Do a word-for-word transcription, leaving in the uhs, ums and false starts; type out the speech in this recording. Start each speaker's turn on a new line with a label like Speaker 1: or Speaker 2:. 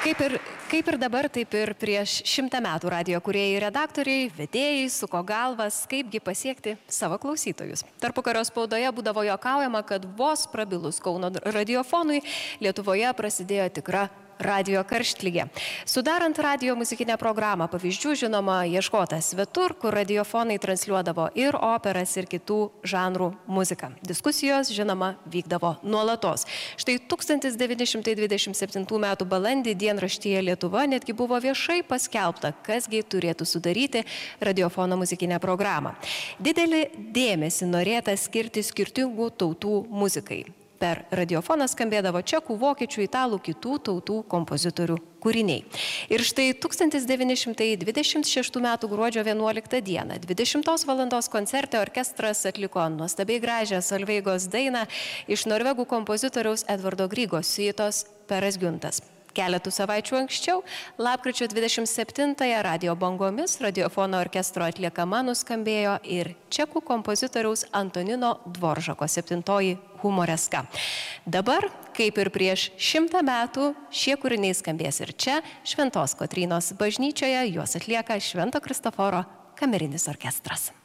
Speaker 1: Kaip ir, kaip ir dabar, taip ir prieš šimtą metų radijo kūrėjai, redaktoriai, vedėjai suko galvas, kaipgi pasiekti savo klausytojus. Tarpukario spaudoje būdavo juokaujama, kad vos prabilus Kauno radiofonui Lietuvoje prasidėjo tikra radijo karštlygė. Sudarant radijo muzikinę programą, pavyzdžių žinoma ieškota svetur, kur radiofonai transliuodavo ir operas, ir kitų žanrų muziką. Diskusijos, žinoma, vykdavo nuolatos. Štai tūkstantis devyni šimtai dvidešimt septintų metų balandį dienraštyje Lietuva netgi buvo viešai paskelbta, kasgi turėtų sudaryti radiofono muzikinę programą. Didelį dėmesį norėta skirti skirtingų tautų muzikai. Per radiofoną skambėdavo čekų, vokiečių, italų, kitų tautų kompozitorių kūriniai. Ir štai tūkstantis devyni šimtai dvidešimt šeštų metų gruodžio vienuoliktą dieną, dvidešimtos valandos koncerte orkestras atliko nuostabiai gražią Solveigos dainą iš norvegų kompozitoriaus Edvardo Grygo siuitos Peras Giuntas. Keletų savaičių anksčiau, lapkričio dvidešimt septintąją radio bangomis radiofono orkestro atliekama nuskambėjo ir čekų kompozitoriaus Antonino Dvoržako septintoji humoreska. Dabar, kaip ir prieš šimtą metų, šie kūriniai skambės ir čia, Šventos Kotrynos bažnyčioje, juos atlieka Švento Kristoforo kamerinis orkestras.